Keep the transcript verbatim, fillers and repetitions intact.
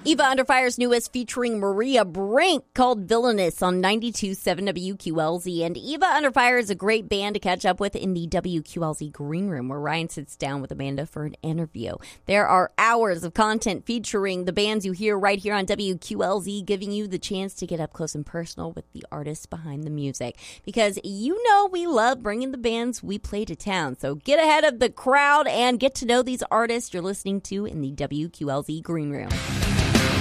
Eva Under Fire's newest featuring Maria Brink called Villainous on ninety-two point seven W Q L Z. And Eva Under Fire is a great band to catch up with in the W Q L Z Green Room, where Ryan sits down with Amanda for an interview. There are hours of content featuring the bands you hear right here on W Q L Z, giving you the chance to get up close and personal with the artists behind the music. Because you know we love bringing the bands we play to town. So get ahead of the crowd and get to know these artists you're listening to in the W Q L Z Green Room.